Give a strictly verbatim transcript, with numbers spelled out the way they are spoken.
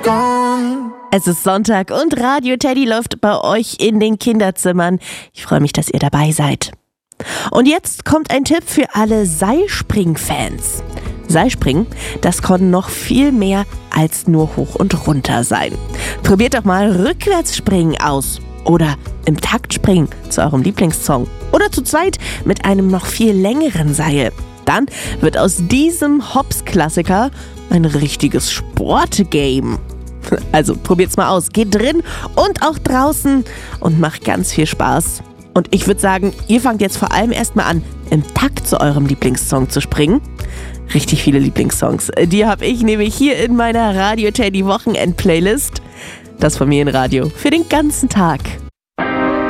Es ist Sonntag und Radio Teddy läuft bei euch in den Kinderzimmern. Ich freue mich, dass ihr dabei seid. Und jetzt kommt ein Tipp für alle Seilspring-Fans. Seilspringen, das kann noch viel mehr als nur hoch und runter sein. Probiert doch mal Rückwärtsspringen aus oder im Takt springen zu eurem Lieblingssong oder zu zweit mit einem noch viel längeren Seil. Dann wird aus diesem Hops-Klassiker ein richtiges Sportgame. Also probiert's mal aus. Geht drin und auch draußen und macht ganz viel Spaß. Und ich würde sagen, ihr fangt jetzt vor allem erstmal an, im Takt zu eurem Lieblingssong zu springen. Richtig viele Lieblingssongs. Die habe ich nämlich hier in meiner Radio Teddy Wochenend-Playlist. Das Familienradio für den ganzen Tag.